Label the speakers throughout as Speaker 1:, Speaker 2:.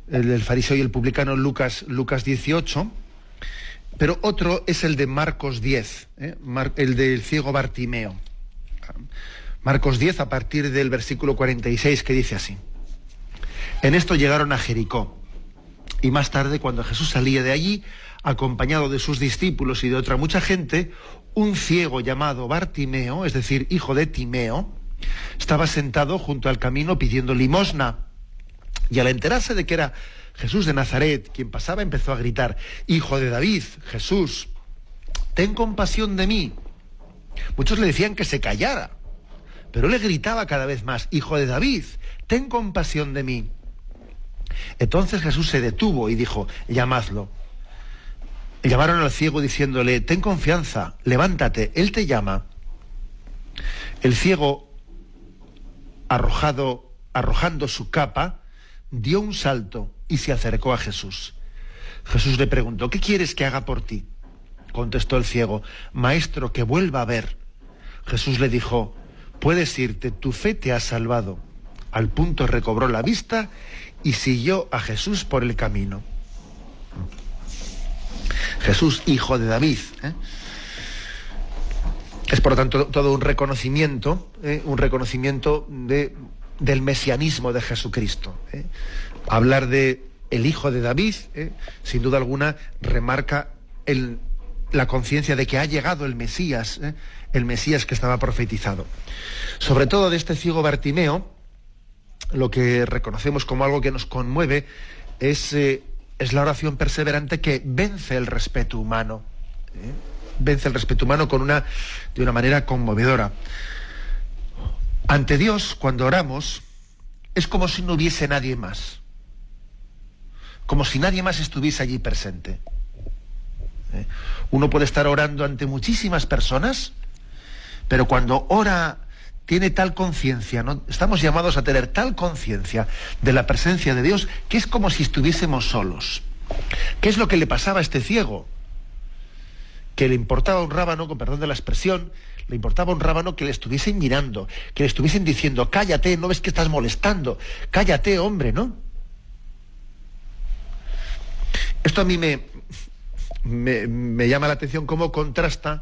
Speaker 1: el del fariseo y el publicano, Lucas 18, pero otro es el de Marcos 10, el del ciego Bartimeo. Marcos 10, a partir del versículo 46, que dice así: En esto llegaron a Jericó, y más tarde, cuando Jesús salía de allí, acompañado de sus discípulos y de otra mucha gente, un ciego llamado Bartimeo, es decir, hijo de Timeo, estaba sentado junto al camino pidiendo limosna. Y al enterarse de que era Jesús de Nazaret quien pasaba, empezó a gritar: Hijo de David, Jesús, ten compasión de mí. Muchos le decían que se callara, pero él gritaba cada vez más: Hijo de David, ten compasión de mí. Entonces Jesús se detuvo y dijo: Llamadlo. Llamaron al ciego diciéndole: Ten confianza, levántate, él te llama. El ciego, arrojando su capa, dio un salto y se acercó a Jesús. Jesús le preguntó: ¿Qué quieres que haga por ti? Contestó el ciego: Maestro, que vuelva a ver. Jesús le dijo: Puedes irte, tu fe te ha salvado. Al punto recobró la vista y siguió a Jesús por el camino. Jesús, hijo de David, es por lo tanto todo un reconocimiento del mesianismo de Jesucristo. Hablar de el hijo de David, sin duda alguna, remarca la conciencia de que ha llegado el Mesías que estaba profetizado. Sobre todo de este ciego Bartimeo, lo que reconocemos como algo que nos conmueve es la oración perseverante que vence el respeto humano. Vence el respeto humano de una manera conmovedora. Ante Dios, cuando oramos, es como si no hubiese nadie más. Como si nadie más estuviese allí presente. Uno puede estar orando ante muchísimas personas, pero cuando ora tiene tal conciencia, ¿no? Estamos llamados a tener tal conciencia de la presencia de Dios que es como si estuviésemos solos. ¿Qué es lo que le pasaba a este ciego? Que le importaba un rábano, con perdón de la expresión, le importaba un rábano que le estuviesen mirando, que le estuviesen diciendo: cállate, ¿no ves que estás molestando? Cállate, hombre, ¿no? Esto a mí me llama la atención cómo contrasta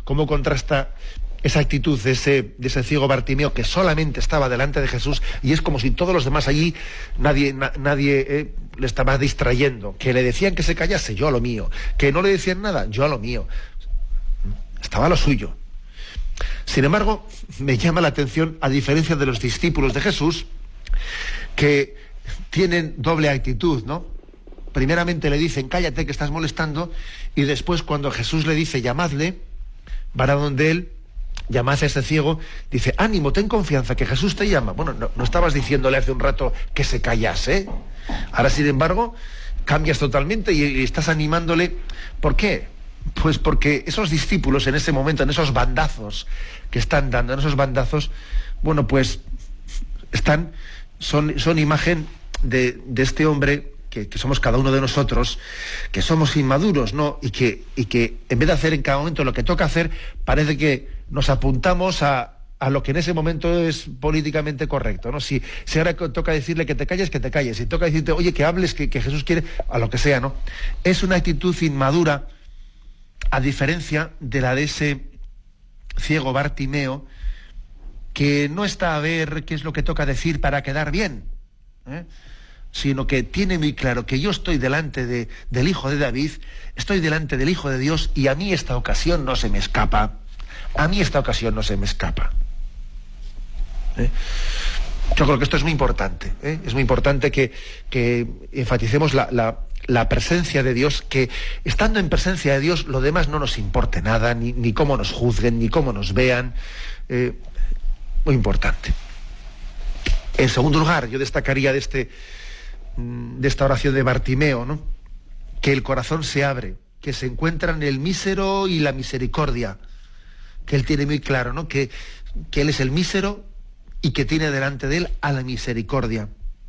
Speaker 1: esa actitud de ese ciego Bartimeo, que solamente estaba delante de Jesús, y es como si todos los demás allí, nadie le estaba distrayendo. Que le decían que se callase, yo a lo mío. Que no le decían nada, yo a lo mío. Estaba a lo suyo. Sin embargo, me llama la atención, a diferencia de los discípulos de Jesús, que tienen doble actitud, ¿no? Primeramente le dicen: cállate, que estás molestando, y después, cuando Jesús le dice: llamadle, van a donde él, llamad a ese ciego, dice: ánimo, ten confianza, que Jesús te llama. Bueno, no estabas diciéndole hace un rato que se callase. Ahora, sin embargo, cambias totalmente y estás animándole. ¿Por qué? Pues porque esos discípulos en ese momento, en esos bandazos que están dando, bueno, pues son imagen de este hombre que somos cada uno de nosotros, que somos inmaduros, ¿no? Y que en vez de hacer en cada momento lo que toca hacer, parece que nos apuntamos a lo que en ese momento es políticamente correcto, ¿no? Si ahora toca decirle que te calles, que te calles. Si toca decirte, oye, que hables, que Jesús quiere, a lo que sea, ¿no? Es una actitud inmadura, a diferencia de la de ese ciego Bartimeo, que no está a ver qué es lo que toca decir para quedar bien, sino que tiene muy claro que yo estoy delante del Hijo de David, estoy delante del Hijo de Dios, y a mí esta ocasión no se me escapa. Yo creo que esto es muy importante. Es muy importante que enfaticemos la presencia de Dios, que estando en presencia de Dios lo demás no nos importe nada, ni cómo nos juzguen, ni cómo nos vean. Muy importante. En segundo lugar, yo destacaría de esta oración de Bartimeo, ¿no? Que el corazón se abre, que se encuentran el mísero y la misericordia, que él tiene muy claro, ¿no? Que él es el mísero y que tiene delante de él a la misericordia.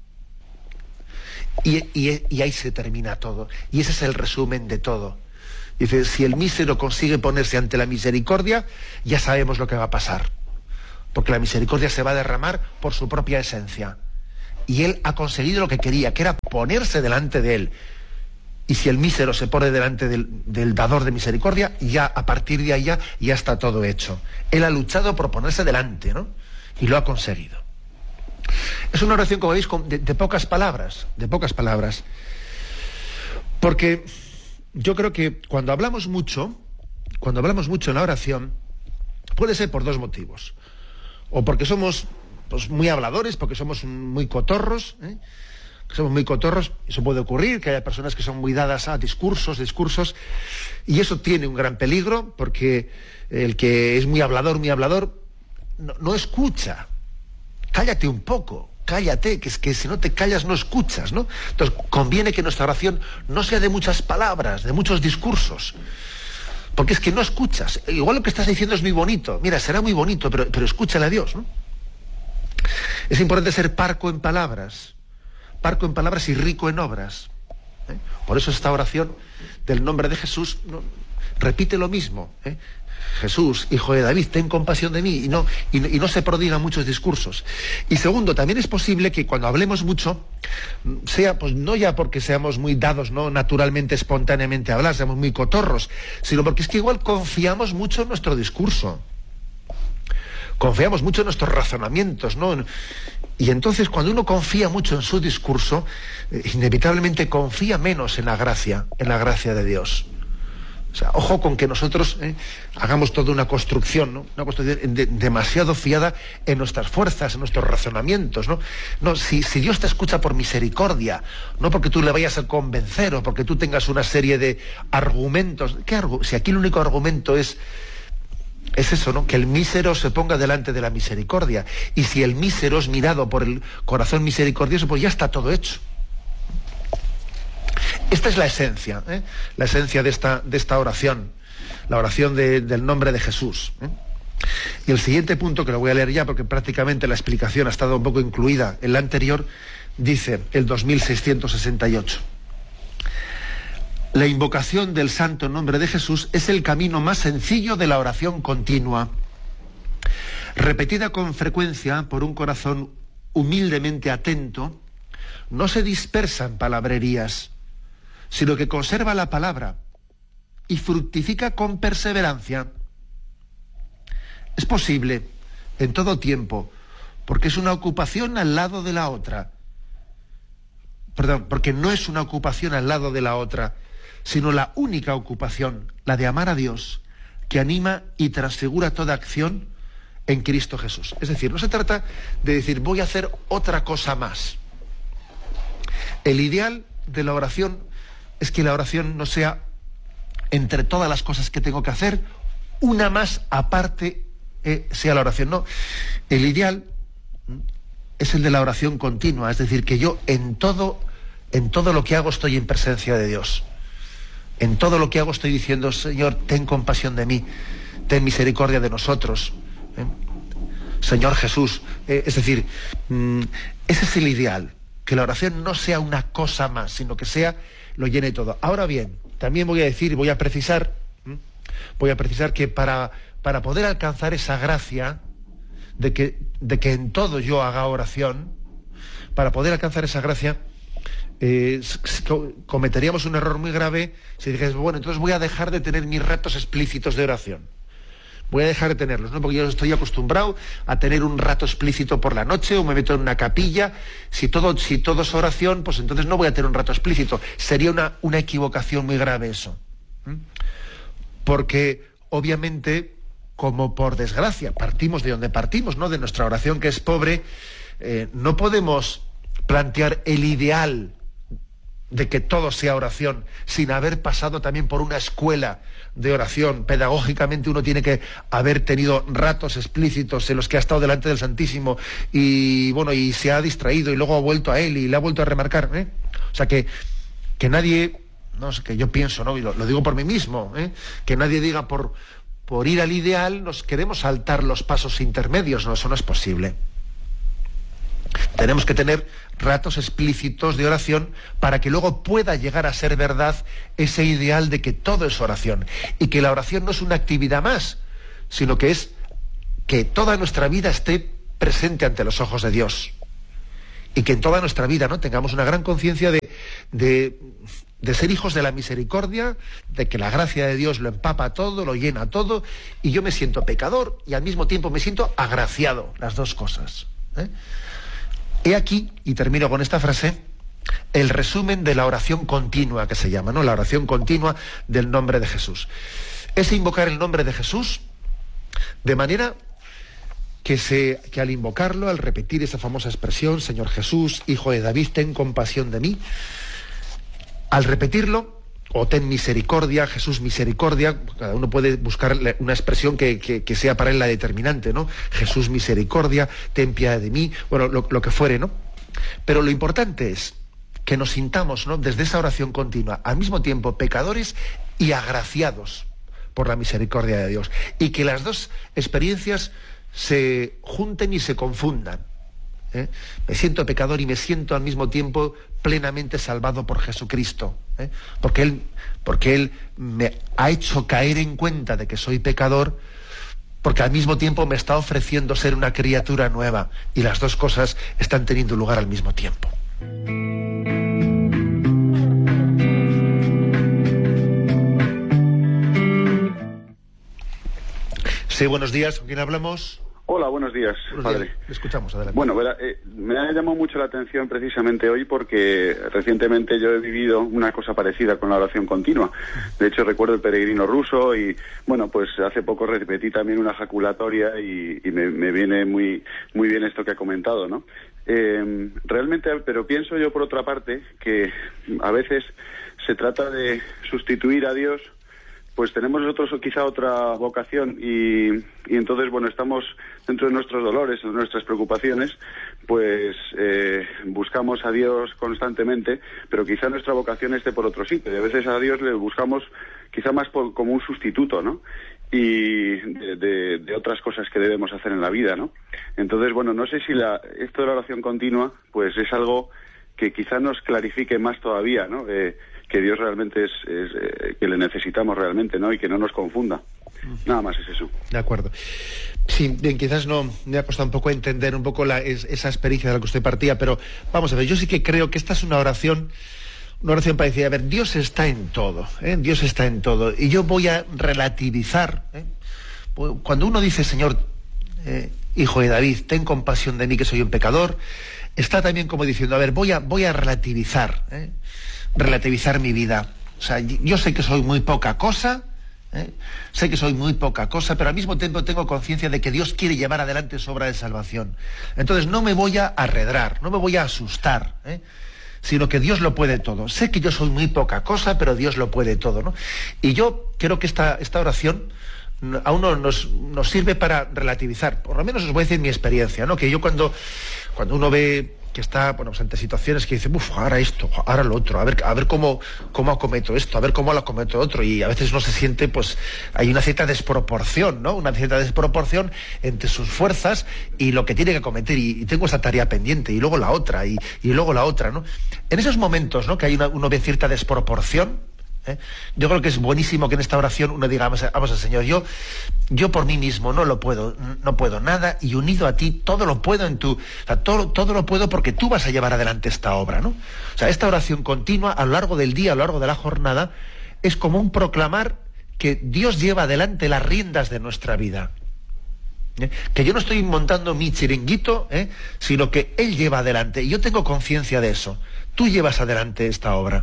Speaker 1: Y ahí se termina todo. Y ese es el resumen de todo. Dice: si el mísero consigue ponerse ante la misericordia, ya sabemos lo que va a pasar. Porque la misericordia se va a derramar por su propia esencia. y él ha conseguido lo que quería, que era ponerse delante de él. Y si el mísero se pone delante del dador de misericordia, ya a partir de ahí ya está todo hecho. Él ha luchado por ponerse delante, ¿no? Y lo ha conseguido. Es una oración, como veis, de pocas palabras, porque yo creo que cuando hablamos mucho en la oración, puede ser por dos motivos. O porque somos muy habladores, porque somos muy cotorros, somos muy cotorros. Eso puede ocurrir, que haya personas que son muy dadas a discursos, y eso tiene un gran peligro, porque el que es muy hablador, no escucha. Cállate un poco, cállate, que es que si no te callas no escuchas, ¿no? Entonces conviene que nuestra oración no sea de muchas palabras, de muchos discursos, porque es que no escuchas. Igual lo que estás diciendo es muy bonito, mira, será muy bonito, pero escúchale a Dios, ¿no? Es importante ser parco en palabras y rico en obras, ¿eh? Por eso esta oración del nombre de Jesús, ¿no?, repite lo mismo, ¿eh? Jesús, hijo de David, ten compasión de mí, y no se prodigan muchos discursos. Y segundo, también es posible que cuando hablemos mucho, sea pues no ya porque seamos muy dados, ¿no?, naturalmente, espontáneamente a hablar, seamos muy cotorros, sino porque es que igual confiamos mucho en nuestro discurso, confiamos mucho en nuestros razonamientos, ¿no? Y entonces cuando uno confía mucho en su discurso, inevitablemente confía menos en la gracia de Dios. O sea, ojo con que nosotros hagamos toda una construcción, ¿no? Una construcción demasiado fiada en nuestras fuerzas, en nuestros razonamientos, ¿no? No, si Dios te escucha por misericordia, no porque tú le vayas a convencer o porque tú tengas una serie de argumentos. Si aquí el único argumento es eso, ¿no?, que el mísero se ponga delante de la misericordia. Y si el mísero es mirado por el corazón misericordioso, pues ya está todo hecho. Esta es la esencia, la esencia de esta oración, la oración del nombre de Jesús. Y el siguiente punto, que lo voy a leer ya porque prácticamente la explicación ha estado un poco incluida en la anterior, dice el 2668. La invocación del santo nombre de Jesús es el camino más sencillo de la oración continua. Repetida con frecuencia por un corazón humildemente atento, no se dispersa en palabrerías, sino que conserva la palabra y fructifica con perseverancia. Es posible en todo tiempo, porque es una ocupación al lado de la otra. Porque no es una ocupación al lado de la otra, sino la única ocupación, la de amar a Dios, que anima y transfigura toda acción en Cristo Jesús. Es decir, no se trata de decir voy a hacer otra cosa más. El ideal de la oración es que la oración no sea, entre todas las cosas que tengo que hacer, una más aparte sea la oración. No, el ideal es el de la oración continua, es decir, que yo en todo lo que hago estoy en presencia de Dios. En todo lo que hago estoy diciendo, Señor, ten compasión de mí, ten misericordia de nosotros. Señor Jesús, es decir, ese es el ideal, que la oración no sea una cosa más, sino que lo llene todo. Ahora bien, también voy a precisar que para poder alcanzar esa gracia de que en todo yo haga oración, para poder alcanzar esa gracia, cometeríamos un error muy grave si dijésemos, bueno, entonces voy a dejar de tener mis ratos explícitos de oración. Voy a dejar de tenerlos, ¿no? Porque yo estoy acostumbrado a tener un rato explícito por la noche, o me meto en una capilla. Si todo es oración, pues entonces no voy a tener un rato explícito. Sería una equivocación muy grave eso. Porque, obviamente, como por desgracia, partimos de donde partimos, ¿no?, de nuestra oración que es pobre, no podemos plantear el ideal de que todo sea oración, sin haber pasado también por una escuela de oración. Pedagógicamente uno tiene que haber tenido ratos explícitos en los que ha estado delante del Santísimo y se ha distraído y luego ha vuelto a él y le ha vuelto a remarcar, O sea que nadie, no sé, que yo pienso, ¿no?, y lo digo por mí mismo, que nadie diga por ir al ideal nos queremos saltar los pasos intermedios. No, eso no es posible. Tenemos que tener ratos explícitos de oración para que luego pueda llegar a ser verdad ese ideal de que todo es oración y que la oración no es una actividad más, sino que es que toda nuestra vida esté presente ante los ojos de Dios y que en toda nuestra vida, ¿no?, tengamos una gran conciencia de ser hijos de la misericordia, de que la gracia de Dios lo empapa todo, lo llena todo, y yo me siento pecador y al mismo tiempo me siento agraciado, las dos cosas. He aquí, y termino con esta frase, el resumen de la oración continua que se llama, ¿no?, la oración continua del nombre de Jesús. Es invocar el nombre de Jesús de manera que al invocarlo, al repetir esa famosa expresión, Señor Jesús, Hijo de David, ten compasión de mí, al repetirlo, o ten misericordia, Jesús misericordia, cada uno puede buscar una expresión que sea para él la determinante, ¿no? Jesús misericordia, ten piedad de mí, bueno, lo que fuere, ¿no? Pero lo importante es que nos sintamos, ¿no?, desde esa oración continua, al mismo tiempo pecadores y agraciados por la misericordia de Dios, y que las dos experiencias se junten y se confundan. Me siento pecador y me siento al mismo tiempo plenamente salvado por Jesucristo, porque Él me ha hecho caer en cuenta de que soy pecador, porque al mismo tiempo me está ofreciendo ser una criatura nueva, y las dos cosas están teniendo lugar al mismo tiempo. Sí, buenos días, ¿con quién hablamos?
Speaker 2: Hola, buenos días, padre.
Speaker 1: Días. Le escuchamos, adelante.
Speaker 2: Bueno, me ha llamado mucho la atención precisamente hoy porque recientemente yo he vivido una cosa parecida con la oración continua. De hecho, recuerdo el peregrino ruso y, bueno, pues hace poco repetí también una jaculatoria y me viene muy bien esto que ha comentado, ¿no? Realmente, pero pienso yo por otra parte que a veces se trata de sustituir a Dios. Pues tenemos nosotros quizá otra vocación y entonces, bueno, estamos dentro de nuestros dolores, de nuestras preocupaciones, pues buscamos a Dios constantemente, pero quizá nuestra vocación esté por otro sitio. Y a veces a Dios le buscamos quizá más como un sustituto, ¿no? Y de otras cosas que debemos hacer en la vida, ¿no? Entonces, bueno, no sé si esto de la oración continua, pues es algo que quizá nos clarifique más todavía, ¿no? Que Dios realmente es que le necesitamos realmente, ¿no? Y que no nos confunda. Nada más es eso. De acuerdo. Sí, bien, quizás no me ha costado un poco entender un poco esa experiencia de la que usted partía, pero vamos a ver, yo sí que creo que esta es una oración parecida. A ver, Dios está en todo, Dios está en todo. Y yo voy a relativizar, cuando uno dice, Señor, Hijo de David, ten compasión de mí que soy un pecador, está también como diciendo, a ver, voy a relativizar, relativizar mi vida. O sea, yo sé que soy muy poca cosa, pero al mismo tiempo tengo conciencia de que Dios quiere llevar adelante su obra de salvación. Entonces no me voy a arredrar, no me voy a asustar, sino que Dios lo puede todo. Sé que yo soy muy poca cosa, pero Dios lo puede todo, ¿no? Y yo creo que esta oración a uno nos sirve para relativizar. Por lo menos os voy a decir mi experiencia, ¿no? Que yo cuando uno ve que está, bueno, pues ante situaciones que dice, ahora esto, ahora lo otro, a ver cómo acometo esto, a ver cómo lo acometo otro, y a veces uno se siente, pues, hay una cierta desproporción, ¿no? Una cierta desproporción entre sus fuerzas y lo que tiene que acometer, y tengo esa tarea pendiente, y luego la otra, y luego la otra, ¿no? En esos momentos, ¿no?, que hay uno ve cierta desproporción, yo creo que es buenísimo que en esta oración uno diga, vamos al Señor, yo por mí mismo no puedo nada, y unido a ti todo lo puedo todo lo puedo porque tú vas a llevar adelante esta obra, ¿no? O sea, esta oración continua a lo largo del día, a lo largo de la jornada, es como un proclamar que Dios lleva adelante las riendas de nuestra vida. Que yo no estoy montando mi chiringuito, sino que Él lleva adelante, y yo tengo conciencia de eso. Tú llevas adelante esta obra.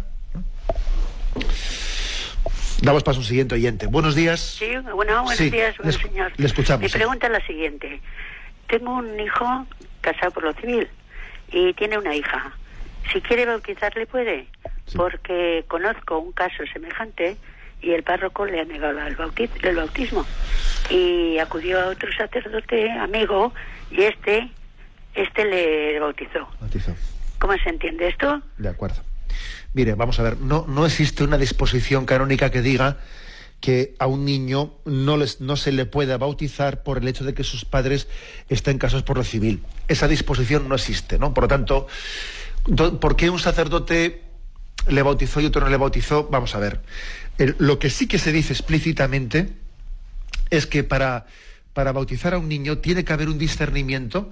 Speaker 2: Damos paso a un siguiente oyente. Buenos días.
Speaker 3: Sí, buenos días, señor.
Speaker 1: Le escuchamos.
Speaker 3: Mi pregunta es la siguiente. Tengo un hijo casado por lo civil y tiene una hija. Si quiere bautizarle puede, porque conozco un caso semejante y el párroco le ha negado el bautismo. Y acudió a otro sacerdote amigo y este le bautizó. ¿Cómo se entiende esto?
Speaker 1: De acuerdo. Mire, vamos a ver, no existe una disposición canónica que diga que a un niño no se le pueda bautizar por el hecho de que sus padres estén casados por lo civil. Esa disposición no existe, ¿no? Por lo tanto, ¿por qué un sacerdote le bautizó y otro no le bautizó? Vamos a ver. Lo que sí que se dice explícitamente es que para bautizar a un niño tiene que haber un discernimiento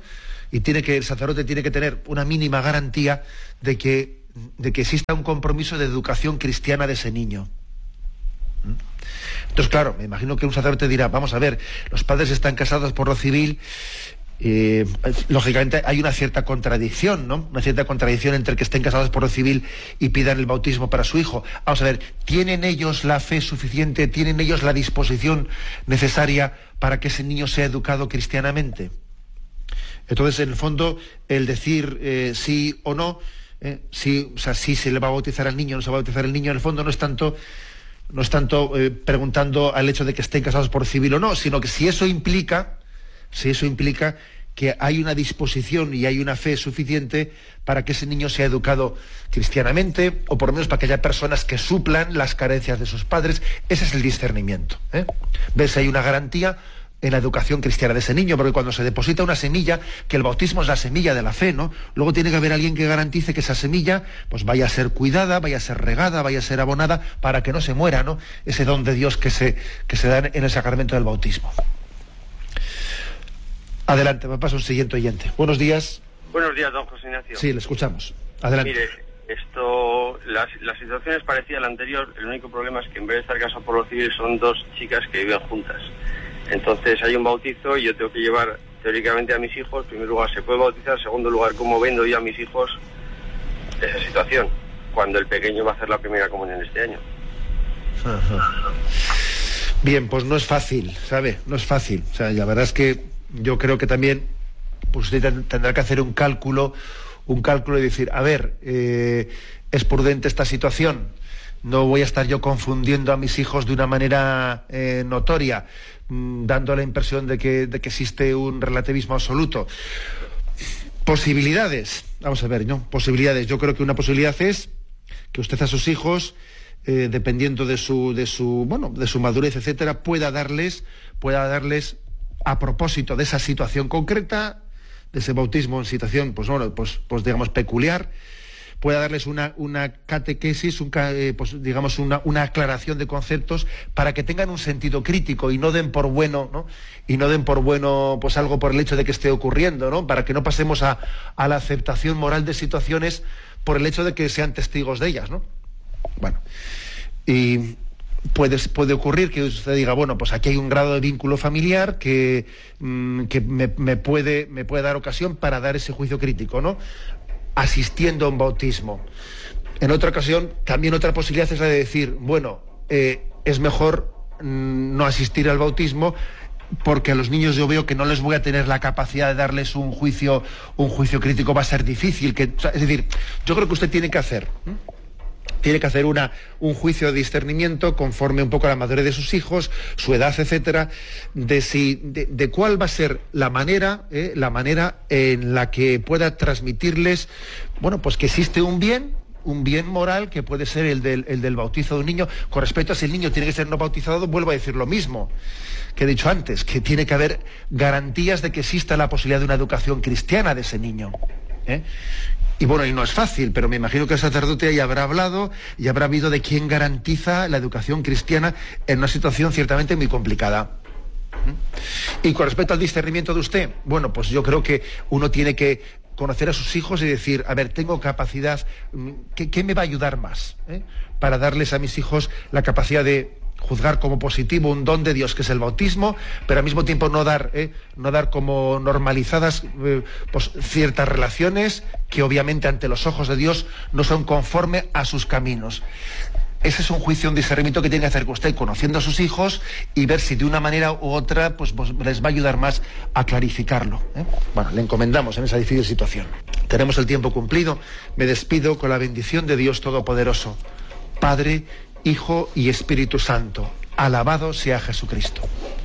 Speaker 1: Y el sacerdote tiene que tener una mínima garantía de que exista un compromiso de educación cristiana de ese niño. Entonces, claro, me imagino que un sacerdote dirá, vamos a ver, los padres están casados por lo civil, lógicamente hay una cierta contradicción, ¿no? Una cierta contradicción entre que estén casados por lo civil y pidan el bautismo para su hijo. Vamos a ver, ¿tienen ellos la fe suficiente, tienen ellos la disposición necesaria para que ese niño sea educado cristianamente? Entonces, en el fondo, el decir sí o no, si se le va a bautizar al niño o no se va a bautizar al niño, en el fondo no es tanto preguntando al hecho de que estén casados por civil o no, sino que si eso implica que hay una disposición y hay una fe suficiente para que ese niño sea educado cristianamente, o por lo menos para que haya personas que suplan las carencias de sus padres. Ese es el discernimiento, ver si hay una garantía en la educación cristiana de ese niño, porque cuando se deposita una semilla, que el bautismo es la semilla de la fe, ¿no? Luego tiene que haber alguien que garantice que esa semilla pues vaya a ser cuidada, vaya a ser regada, vaya a ser abonada, para que no se muera, ¿no? Ese don de Dios que se da en el sacramento del bautismo. Adelante, me pasa un siguiente oyente. Buenos días.
Speaker 4: Buenos días, don José Ignacio.
Speaker 1: Sí, le escuchamos. Adelante.
Speaker 4: Mire, la situación es parecida a la anterior. El único problema es que en vez de estar casados por lo civil son dos chicas que viven juntas. Entonces hay un bautizo y yo tengo que llevar teóricamente a mis hijos. En primer lugar, se puede bautizar. En segundo lugar, ¿cómo vendo yo a mis hijos esa situación? Cuando el pequeño va a hacer la primera comunión este año.
Speaker 1: Ajá. Bien, pues no es fácil, ¿sabe? No es fácil. O sea, la verdad es que yo creo que también pues usted tendrá que hacer un cálculo y decir, a ver, es prudente esta situación, no voy a estar yo confundiendo a mis hijos de una manera notoria, dando la impresión de que existe un relativismo absoluto. Posibilidades, vamos a ver, ¿no? Posibilidades. Yo creo que una posibilidad es que usted a sus hijos, dependiendo de su madurez, etcétera, pueda darles a propósito de esa situación concreta, de ese bautismo en situación, pues digamos, peculiar, pueda darles una catequesis, una aclaración de conceptos para que tengan un sentido crítico y no den por bueno, ¿no? Y no den por bueno pues algo por el hecho de que esté ocurriendo, ¿no? Para que no pasemos a la aceptación moral de situaciones por el hecho de que sean testigos de ellas, ¿no? Bueno, y puede ocurrir que usted diga, bueno, pues aquí hay un grado de vínculo familiar que me puede dar ocasión para dar ese juicio crítico, ¿no? Asistiendo a un bautismo. En otra ocasión, también otra posibilidad es la de decir, bueno, es mejor no asistir al bautismo porque a los niños yo veo que no les voy a tener la capacidad de darles un juicio crítico, va a ser difícil. Es decir, yo creo que usted tiene que hacer un juicio de discernimiento conforme un poco a la madurez de sus hijos, su edad, etcétera, de cuál va a ser la manera en la que pueda transmitirles, bueno, pues que existe un bien moral que puede ser el del bautizo de un niño. Con respecto a si el niño tiene que ser no bautizado, vuelvo a decir lo mismo que he dicho antes, que tiene que haber garantías de que exista la posibilidad de una educación cristiana de ese niño, Y bueno, y no es fácil, pero me imagino que el sacerdote ahí habrá hablado y habrá habido de quién garantiza la educación cristiana en una situación ciertamente muy complicada. Y con respecto al discernimiento de usted, bueno, pues yo creo que uno tiene que conocer a sus hijos y decir, a ver, tengo capacidad, ¿qué me va a ayudar más? Para darles a mis hijos la capacidad de juzgar como positivo un don de Dios que es el bautismo, pero al mismo tiempo no dar como normalizadas pues ciertas relaciones que obviamente ante los ojos de Dios no son conforme a sus caminos. Ese es un juicio, un discernimiento que tiene que hacer usted conociendo a sus hijos y ver si de una manera u otra pues les va a ayudar más a clarificarlo. Bueno, le encomendamos en esa difícil situación. Tenemos el tiempo cumplido. Me despido con la bendición de Dios Todopoderoso, Padre, Hijo y Espíritu Santo. Alabado sea Jesucristo.